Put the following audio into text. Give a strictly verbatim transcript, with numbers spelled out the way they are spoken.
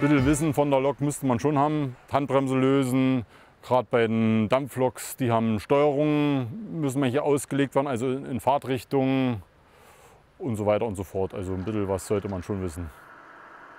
bisschen Wissen von der Lok müsste man schon haben. Handbremse lösen, gerade bei den Dampfloks, die haben Steuerungen, müssen hier ausgelegt werden, also in Fahrtrichtung und so weiter und so fort. Also ein bisschen was sollte man schon wissen.